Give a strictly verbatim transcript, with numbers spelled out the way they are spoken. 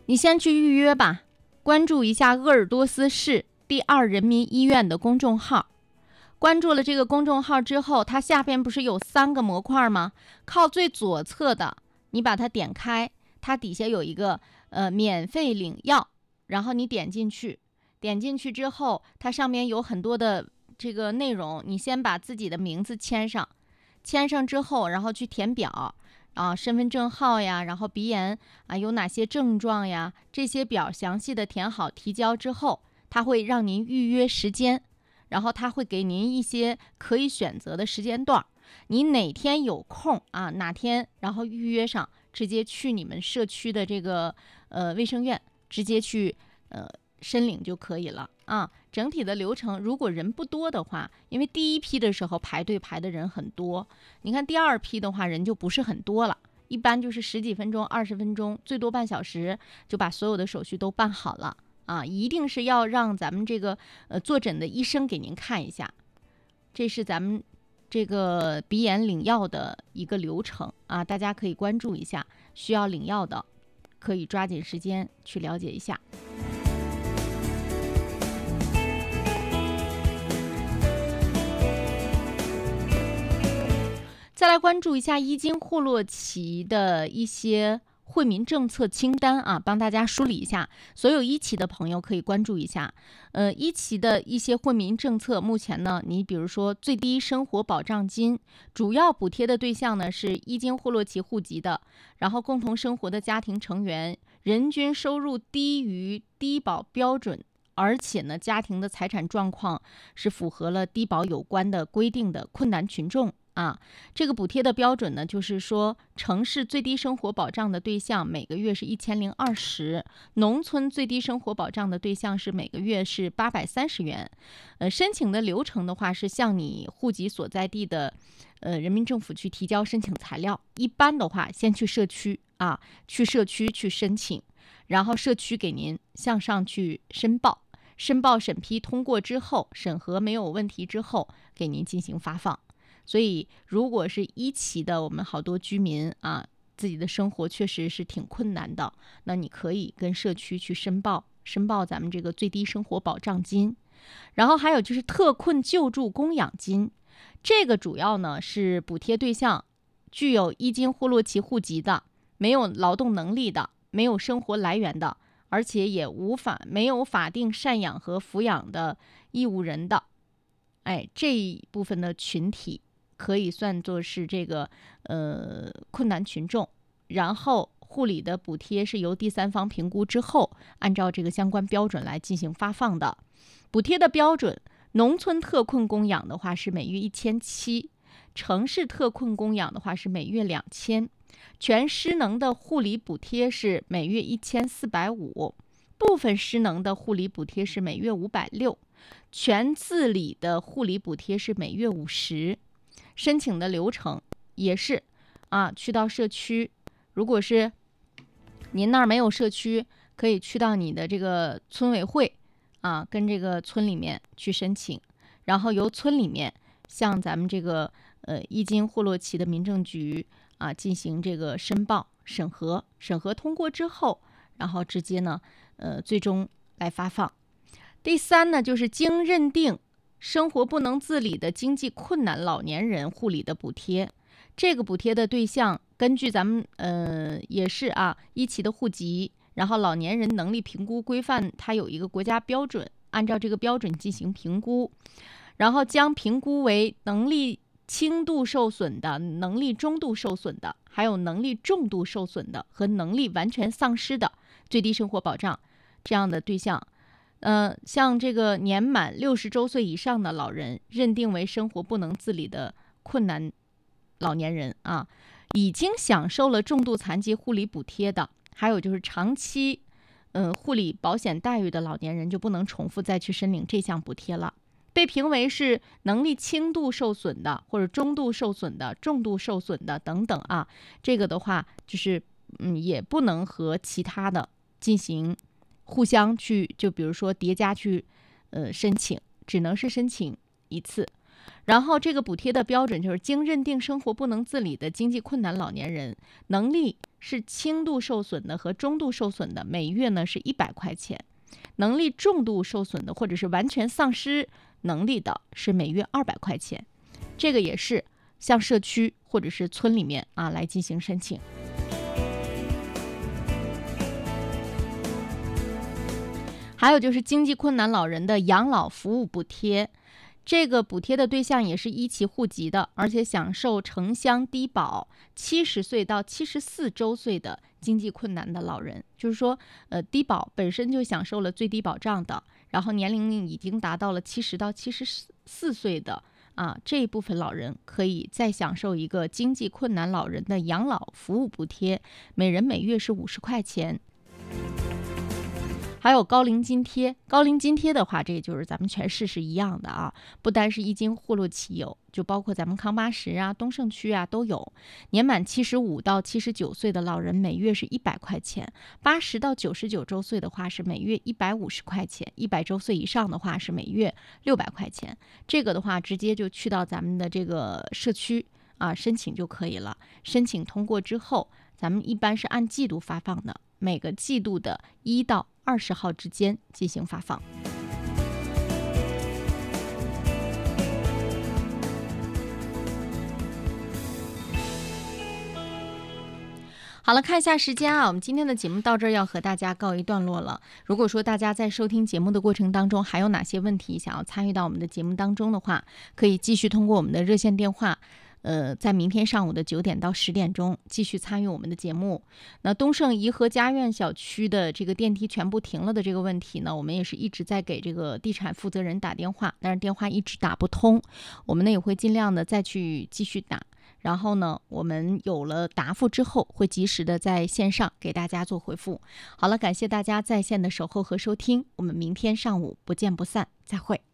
你先去预约吧，关注一下鄂尔多斯市第二人民医院的公众号。关注了这个公众号之后，它下边不是有三个模块吗？靠最左侧的，你把它点开，它底下有一个呃免费领药，然后你点进去，点进去之后，它上面有很多的这个内容，你先把自己的名字签上，签上之后，然后去填表啊，身份证号呀，然后鼻炎啊有哪些症状呀，这些表详细的填好，提交之后，它会让您预约时间。然后他会给您一些可以选择的时间段，你哪天有空啊，哪天然后预约上，直接去你们社区的这个呃卫生院，直接去呃申领就可以了啊。整体的流程，如果人不多的话，因为第一批的时候排队排的人很多，你看第二批的话人就不是很多了，一般就是十几分钟、二十分钟，最多半小时就把所有的手续都办好了。啊，一定是要让咱们这个呃坐诊的医生给您看一下，这是咱们这个鼻炎领药的一个流程啊，大家可以关注一下，需要领药的可以抓紧时间去了解一下。再来关注一下伊金霍洛奇的一些惠民政策清单啊，帮大家梳理一下，所有一期的朋友可以关注一下。呃，一期的一些惠民政策，目前呢，你比如说最低生活保障金，主要补贴的对象呢是伊金霍洛奇户籍的，然后共同生活的家庭成员，人均收入低于低保标准，而且呢，家庭的财产状况是符合了低保有关的规定的困难群众。啊，这个补贴的标准呢，就是说，城市最低生活保障的对象每个月是一千零二十，农村最低生活保障的对象是每个月是八百三十元。呃，申请的流程的话是向你户籍所在地的呃人民政府去提交申请材料。一般的话，先去社区啊，去社区去申请，然后社区给您向上去申报，申报审批通过之后，审核没有问题之后，给您进行发放。所以，如果是一期的，我们好多居民啊，自己的生活确实是挺困难的，那你可以跟社区去申报，申报咱们这个最低生活保障金。然后还有就是特困救助供养金，这个主要呢是补贴对象具有伊金霍洛奇户籍的，没有劳动能力的，没有生活来源的，而且也无法没有法定赡养和抚养的义务人的，哎，这一部分的群体。可以算作是这个呃困难群众，然后护理的补贴是由第三方评估之后，按照这个相关标准来进行发放的。补贴的标准，农村特困供养的话是每月一千七，城市特困供养的话是每月两千，全失能的护理补贴是每月一千四百五，部分失能的护理补贴是每月五百六，全自理的护理补贴是每月五十。申请的流程也是啊，去到社区，如果是您那儿没有社区，可以去到你的这个村委会啊，跟这个村里面去申请，然后由村里面向咱们这个呃伊金霍洛奇的民政局啊进行这个申报审核，审核通过之后，然后直接呢呃最终来发放。第三呢，就是经认定生活不能自理的经济困难老年人护理的补贴，这个补贴的对象根据咱们呃也是啊一期的户籍，然后老年人能力评估规范它有一个国家标准，按照这个标准进行评估，然后将评估为能力轻度受损的、能力中度受损的，还有能力重度受损的和能力完全丧失的最低生活保障这样的对象。呃，像这个年满六十周岁以上的老人，认定为生活不能自理的困难老年人啊，已经享受了重度残疾护理补贴的，还有就是长期呃护理保险待遇的老年人，就不能重复再去申领这项补贴了。被评为是能力轻度受损的，或者中度受损的、重度受损的等等啊，这个的话就是嗯，也不能和其他的进行。互相去，就比如说叠加去，呃，申请，只能是申请一次。然后这个补贴的标准就是经认定生活不能自理的经济困难老年人，能力是轻度受损的和中度受损的，每月呢是一百块钱；能力重度受损的或者是完全丧失能力的，是每月二百块钱。这个也是向社区或者是村里面啊来进行申请。还有就是经济困难老人的养老服务补贴，这个补贴的对象也是一期户籍的，而且享受城乡低保，七十岁到七十四周岁的经济困难的老人，就是说，呃，低保本身就享受了最低保障的，然后年龄已经达到了七十到七十四岁的啊这一部分老人，可以再享受一个经济困难老人的养老服务补贴，每人每月是五十块钱。还有高龄津贴，高龄津贴的话，这就是咱们全市是一样的啊，不单是伊金呼噜旗有，就包括咱们康巴什啊、东胜区啊都有。年满七十五到七十九岁的老人每月是一百块钱，八十到九十九周岁的话是每月一百五十块钱，一百周岁以上的话是每月六百块钱。这个的话，直接就去到咱们的这个社区啊申请就可以了。申请通过之后，咱们一般是按季度发放的，每个季度的一到二十号之间进行发放。好了，看一下时间啊，我们今天的节目到这儿要和大家告一段落了。如果说大家在收听节目的过程当中还有哪些问题想要参与到我们的节目当中的话，可以继续通过我们的热线电话呃，在明天上午的九点到十点钟继续参与我们的节目。那东胜颐和家苑小区的这个电梯全部停了的这个问题呢，我们也是一直在给这个地产负责人打电话，但是电话一直打不通，我们呢也会尽量的再去继续打。然后呢，我们有了答复之后，会及时的在线上给大家做回复。好了，感谢大家在线的守候和收听，我们明天上午不见不散，再会。